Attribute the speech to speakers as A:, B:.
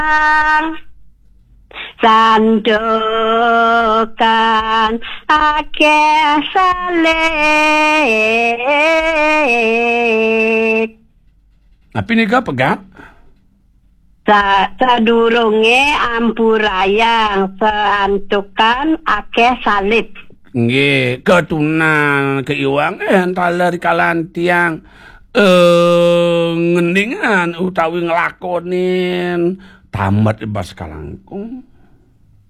A: sandokan akeh salib.
B: Tapi nika pegang?
A: Sadurunge ampurayang santukan akeh salib.
B: Nggih, ketunan keiwang taler kalan tiang ngendingan utawi nglakonin tamat bas kalangkung.